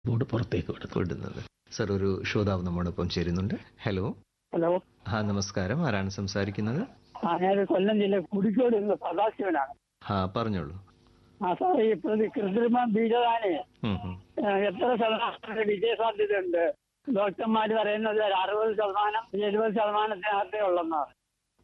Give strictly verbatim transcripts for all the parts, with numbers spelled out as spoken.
Board പുറത്തേക്ക് വിടുന്നു. വിടുന്നത്. സർ, ഒരു ശ്രോതാവ് നമ്മോടൊപ്പം ചേരുന്നുണ്ട്. ഹലോ. ഹലോ. ആ നമസ്കാരം. ആരാണ് സംസാരിക്കുന്നത്? ആ ഞാൻ കൊല്ലം ജില്ല കുടിക്കോട് നിന്ന് സദാശിവനാണ്. ആ പറഞ്ഞോളൂ. ആ സാറേ, ഇപ്പോഴത്തെ കൃത്രിമ ബീജദാനെ ഉം, ഉം. എത്ര ശതമാനം വിജയസാധ്യതയുണ്ട്? ഡോക്ടർമാര് പറയുന്നത് ഒരു അറുപത് ശതമാനം എഴുപത് ശതമാനത്തിനകത്തേ ഉള്ളെന്നാണ്.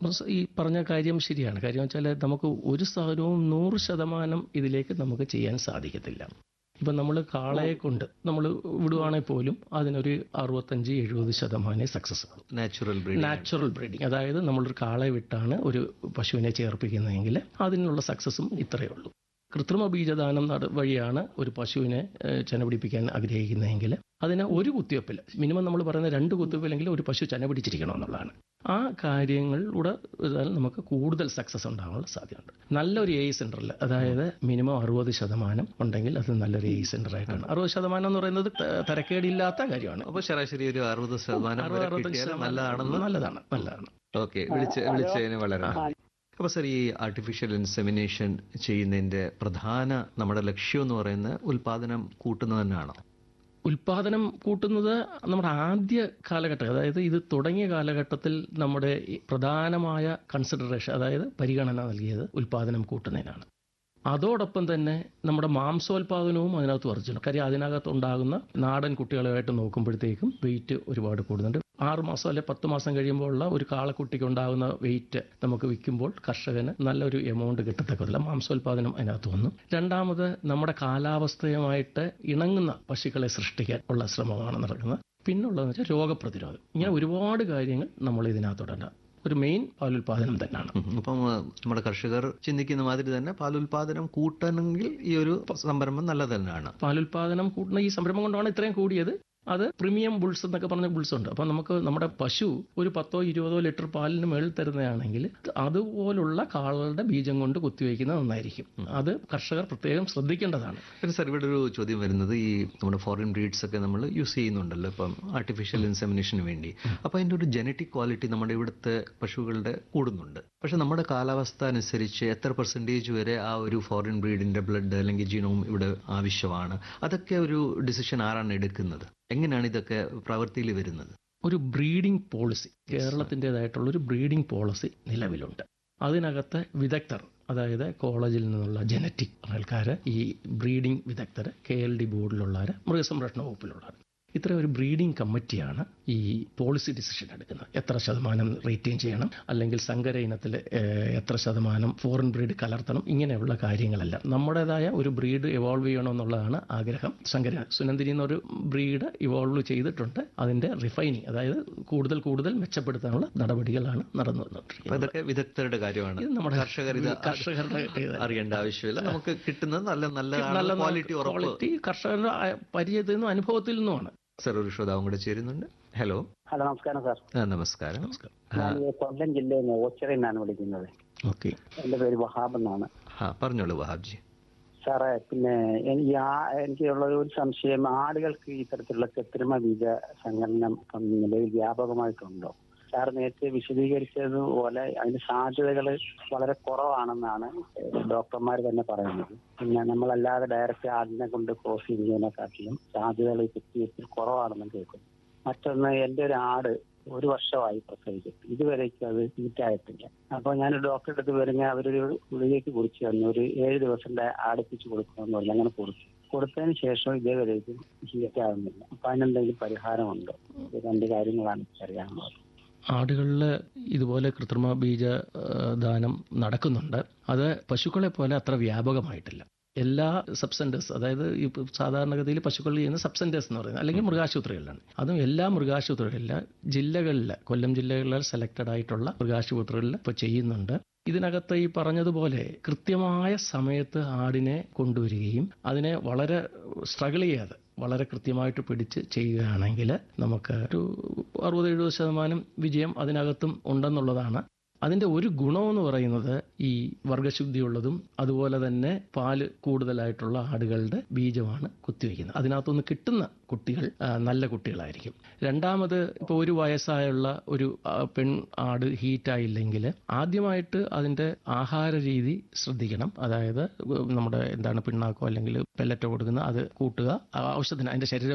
ഈ പറഞ്ഞ കാര്യം ശരിയാണ്. കാര്യം വെച്ചാൽ നമുക്ക് ഒരു സാധനവും നൂറ് ശതമാനം ഇതിലേക്ക് നമുക്ക് ചെയ്യാൻ സാധിക്കത്തില്ല. ഇപ്പം നമ്മൾ കാളയെ കൊണ്ട് നമ്മൾ വിടുവാണെങ്കിൽ പോലും അതിനൊരു അറുപത്തഞ്ച് എഴുപത് ശതമാനം സക്സസ് ആകും. Natural breeding. നാച്ചുറൽ ബ്രീഡിങ്, അതായത് നമ്മളൊരു കാളയെ വിട്ടാണ് ഒരു പശുവിനെ ചേർപ്പിക്കുന്നതെങ്കിൽ അതിനുള്ള സക്സസും ഇത്രയേ ഉള്ളൂ. കൃത്രിമ ബീജദാനം നട വഴിയാണ് ഒരു പശുവിനെ ചെന പിടിപ്പിക്കാൻ ആഗ്രഹിക്കുന്നതെങ്കിൽ അതിന് ഒരു കുത്തിവെപ്പിൽ മിനിമം നമ്മൾ പറയുന്ന രണ്ട് കുത്തിവെപ്പിലെങ്കിലും ഒരു പശു ചെന പിടിച്ചിരിക്കണം എന്നുള്ളതാണ്. ആ കാര്യങ്ങളിലൂടെ നമുക്ക് കൂടുതൽ സക്സസ് ഉണ്ടാകാനുള്ള സാധ്യതയുണ്ട്. നല്ലൊരു എ സെന്ററിൽ, അതായത് മിനിമം അറുപത് ശതമാനം ഉണ്ടെങ്കിൽ അത് നല്ലൊരു എ സെന്റർ ആയിട്ടാണ്. അറുപത് ശതമാനം എന്ന് പറയുന്നത് തരക്കേടില്ലാത്ത കാര്യമാണ്. അപ്പോൾ ശരാശരി ഒരു അറുപത് ശതമാനം വരെ കിട്ടിയാൽ നല്ലതാണെന്ന്. നല്ലതാണ് നല്ലതാണ് ഓക്കെ, വിളിച്ച് വിളിച്ചതിന് വളരെ നന്ദി. അപ്പോൾ സർ, ഈ ആർട്ടിഫിഷ്യൽ ഇൻസെമിനേഷൻ ചെയ്യുന്നതിൻ്റെ പ്രധാന നമ്മുടെ ലക്ഷ്യം എന്ന് പറയുന്നത് ഉൽപാദനം കൂട്ടുന്നത് തന്നെയാണോ? ഉൽപാദനം കൂട്ടുന്നത് നമ്മുടെ ആദ്യ കാലഘട്ടം, അതായത് ഇത് തുടങ്ങിയ കാലഘട്ടത്തിൽ നമ്മുടെ പ്രധാനമായ കൺസിഡറേഷൻ, അതായത് പരിഗണന നൽകിയത് ഉൽപാദനം കൂട്ടുന്നതിനാണ്. അതോടൊപ്പം തന്നെ നമ്മുടെ മാംസോൽപാദനവും അതിനകത്ത് വർദ്ധിച്ചിട്ടുണ്ട്. കാര്യം അതിനകത്ത് ഉണ്ടാകുന്ന നാടൻ കുട്ടികളുമായിട്ട് നോക്കുമ്പോഴത്തേക്കും വെയിറ്റ് ഒരുപാട് കൂടുന്നുണ്ട്. ആറ് മാസം അല്ലെ പത്ത് മാസം കഴിയുമ്പോൾ ഉള്ള ഒരു കാളക്കുട്ടിക്ക് ഉണ്ടാകുന്ന വെയിറ്റ് നമുക്ക് വിൽക്കുമ്പോൾ കർഷകന് നല്ലൊരു എമൗണ്ട് കിട്ടത്തക്കതില്ല. മാംസോൽപാദനം അതിനകത്ത് വന്നു. രണ്ടാമത് നമ്മുടെ കാലാവസ്ഥയുമായിട്ട് ഇണങ്ങുന്ന പശുക്കളെ സൃഷ്ടിക്കാൻ ഉള്ള ശ്രമമാണ് നടക്കുന്നത്. പിന്നുള്ളതെന്ന് വെച്ചാൽ രോഗപ്രതിരോധം. ഇങ്ങനെ ഒരുപാട് കാര്യങ്ങൾ നമ്മൾ ഇതിനകത്തോടെ ഒരു മെയിൻ പാലുൽപാദനം തന്നെയാണ്. അപ്പം നമ്മുടെ കർഷകർ ചിന്തിക്കുന്ന മാതിരി തന്നെ പാലുൽപാദനം കൂട്ടണമെങ്കിൽ ഈ ഒരു സംരംഭം നല്ലത് തന്നെയാണ്. പാലുൽപാദനം കൂട്ടുന്ന ഈ സംരംഭം കൊണ്ടാണ് ഇത്രയും കൂടിയത്. അത് പ്രീമിയം ബുൾസ് എന്നൊക്കെ പറഞ്ഞ ബുൾസ് ഉണ്ട്. അപ്പം നമുക്ക് നമ്മുടെ പശു ഒരു പത്തോ ഇരുപതോ ലിറ്റർ പാലിന് മേളിൽ തരുന്നതാണെങ്കിൽ അതുപോലുള്ള കാളകളുടെ ബീജം കൊണ്ട് കുത്തിവയ്ക്കുന്നത് നന്നായിരിക്കും. അത് കർഷകർ പ്രത്യേകം ശ്രദ്ധിക്കേണ്ടതാണ്. പിന്നെ സർ, ഇവിടെ ഒരു ചോദ്യം വരുന്നത്, ഈ നമ്മുടെ ഫോറിൻ ബ്രീഡ്സ് ഒക്കെ നമ്മൾ യൂസ് ചെയ്യുന്നുണ്ടല്ലോ ഇപ്പം ആർട്ടിഫിഷ്യൽ ഇൻസെമിനേഷന് വേണ്ടി. അപ്പോൾ അതിൻ്റെ ഒരു ജനറ്റിക് ക്വാളിറ്റി നമ്മുടെ ഇവിടുത്തെ പശുക്കളുടെ കൂടുന്നുണ്ട്. പക്ഷെ നമ്മുടെ കാലാവസ്ഥ അനുസരിച്ച് എത്ര പെർസെൻറ്റേജ് വരെ ആ ഒരു ഫോറിൻ ബ്രീഡിൻ്റെ ബ്ലഡ് അല്ലെങ്കിൽ ജീനോം ഇവിടെ ആവശ്യമാണ്? അതൊക്കെ ഒരു ഡിസിഷൻ ആരാണ് എടുക്കുന്നത്? എങ്ങനെയാണ് ഇതൊക്കെ പ്രവൃത്തിയിൽ വരുന്നത്? ഒരു ബ്രീഡിംഗ് പോളിസി, കേരളത്തിൻ്റെതായിട്ടുള്ള ഒരു ബ്രീഡിംഗ് പോളിസി നിലവിലുണ്ട്. അതിനകത്ത് വിദഗ്ധർ, അതായത് കോളേജിൽ നിന്നുള്ള ജനറ്റിക് ആൾക്കാർ, ഈ ബ്രീഡിംഗ് വിദഗ്ധർ, കെ എൽ ഡി ബോർഡിലുള്ളവർ, മൃഗസംരക്ഷണ വകുപ്പിലുള്ളവർ, ഇത്ര ഒരു ബ്രീഡിംഗ് കമ്മിറ്റിയാണ് ഈ പോളിസി ഡിസിഷൻ എടുക്കുന്നത്. എത്ര ശതമാനം റേറ്റിംഗ് ചെയ്യണം, അല്ലെങ്കിൽ സങ്കര ഇനത്തിൽ എത്ര ശതമാനം ഫോറിൻ ബ്രീഡ് കലർത്തണം, ഇങ്ങനെയുള്ള കാര്യങ്ങളെല്ലാം നമ്മുടേതായ ഒരു ബ്രീഡ് ഇവോൾവ് ചെയ്യണമെന്നുള്ളതാണ് ആഗ്രഹം. സങ്കര സുനന്ദിനി എന്നൊരു ബ്രീഡ് ഇവോൾവ് ചെയ്തിട്ടുണ്ട്. അതിന്റെ റിഫൈനിങ്, അതായത് കൂടുതൽ കൂടുതൽ മെച്ചപ്പെടുത്താനുള്ള നടപടികളാണ് നടന്നു വന്നിട്ടുള്ളത്. ഇതൊക്കെ വിദഗ്ധരുടെ കാര്യമാണ്. നമ്മുടെ കർഷകർ ഇത് കർഷകരുടെ അറിയേണ്ട ആവശ്യമില്ല. നമുക്ക് കിട്ടുന്നത് നല്ല നല്ല ക്വാളിറ്റി ക്വാളിറ്റി കർഷകരുടെ പരിചയത്തിൽ നിന്നും അനുഭവത്തിൽ നിന്നുമാണ്. സർ, ഒരു ശ്രോതാവും കൂടെ ചേരുന്നുണ്ട്. ഹലോ. ഹലോ, നമസ്കാരം സാർ. നമസ്കാരം. ഞാൻ കൊല്ലം ജില്ലയിൽ നിന്ന് ഓച്ചിറയിൽ നിന്നാണ് വിളിക്കുന്നത്. ഓക്കെ. എന്റെ പേര് വഹാബ് എന്നാണ്. ആ പറഞ്ഞോളൂ വഹാബ്ജി. സാറേ, പിന്നെ എനിക്കുള്ള ഒരു സംശയം, ആടുകൾക്ക് ഇത്തരത്തിലുള്ള കൃത്രിമ ബീജ സംഘടനം നിലവിൽ വ്യാപകമായിട്ടുണ്ടോ? സാർ നേരത്തെ വിശദീകരിച്ചതുപോലെ അതിന്റെ സാധ്യതകൾ വളരെ കുറവാണെന്നാണ് ഡോക്ടർമാർ തന്നെ പറയുന്നത്. പിന്നെ നമ്മളല്ലാതെ ഡയറക്റ്റ് ആടിനെ കൊണ്ട് ക്രോസ് ചെയ്യുന്നതിനെക്കാട്ടിലും സാധ്യതകൾ ഈ കുത്തിവയ്പ്പിൽ കുറവാണെന്ന് കേൾക്കുന്നു. മറ്റൊന്ന്, എൻ്റെ ഒരു ആട് ഒരു വർഷമായി പ്രസവിച്ചിട്ട് ഇതുവരേക്കും അത് ഹീറ്റായിട്ടില്ല. അപ്പോൾ ഞാൻ ഡോക്ടറെ അടുത്ത് വരുന്ന അവരൊരു ഗുളികയ്ക്ക് കുറിച്ച് തന്നു, ഒരു ഏഴ് ദിവസത്തെ ആടിപ്പിച്ച് കൊടുക്കണമെന്ന് പറഞ്ഞു. അങ്ങനെ കൊടുത്തു. കൊടുത്തതിന് ശേഷം ഇതേവരേക്കും ഹീറ്റാകുന്നില്ല. അപ്പം അതിനെന്തെങ്കിലും പരിഹാരമുണ്ടോ? ഇത് രണ്ട് കാര്യങ്ങളാണ് അറിയാനുള്ളത്. ആടുകളിൽ ഇതുപോലെ കൃത്രിമ ബീജ ദാനം നടക്കുന്നുണ്ട്. അത് പശുക്കളെ പോലെ അത്ര വ്യാപകമായിട്ടില്ല. എല്ലാ സബ്സെൻറ്റേഴ്സ്, അതായത് ഈ സാധാരണഗതിയിൽ പശുക്കളിൽ ചെയ്യുന്ന സബ്സെൻറ്റേഴ്സ് എന്ന് പറയുന്നത് അല്ലെങ്കിൽ മൃഗാശുപത്രികളിലാണ്. അതും എല്ലാ മൃഗാശുപത്രികളില്ല, ജില്ലകളിൽ, കൊല്ലം ജില്ലകളിൽ സെലക്റ്റഡ് ആയിട്ടുള്ള മൃഗാശുപത്രികളിൽ ഇപ്പോൾ ചെയ്യുന്നുണ്ട്. ഇതിനകത്ത് ഈ പറഞ്ഞതുപോലെ കൃത്യമായ സമയത്ത് ആടിനെ കൊണ്ടുവരികയും അതിനെ വളരെ സ്ട്രഗിൾ ചെയ്യാതെ വളരെ കൃത്യമായിട്ട് പിടിച്ച് ചെയ്യുകയാണെങ്കിൽ നമുക്ക് ഒരു അറുപത് എഴുപത് ശതമാനം വിജയം അതിനകത്തും ഉണ്ടെന്നുള്ളതാണ്. അതിൻ്റെ ഒരു ഗുണമെന്ന് പറയുന്നത് ഈ വർഗ്ഗശുദ്ധിയുള്ളതും അതുപോലെ തന്നെ പാല് കൂടുതലായിട്ടുള്ള ആടുകളുടെ ബീജമാണ് കുത്തിവയ്ക്കുന്നത്. അതിനകത്തുനിന്ന് കിട്ടുന്ന കുട്ടികൾ നല്ല കുട്ടികളായിരിക്കും. രണ്ടാമത്, ഇപ്പോൾ ഒരു വയസ്സായുള്ള ഒരു പെൺ ആട് ഹീറ്റായില്ലെങ്കിൽ ആദ്യമായിട്ട് അതിൻ്റെ ആഹാര രീതി ശ്രദ്ധിക്കണം. അതായത് നമ്മുടെ എന്താണ് പിണ്ണാക്കോ അല്ലെങ്കിൽ പെല്ലറ്റോ കൊടുക്കുന്ന അത് കൂട്ടുക, ആവശ്യത്തിന് അതിൻ്റെ ശരീര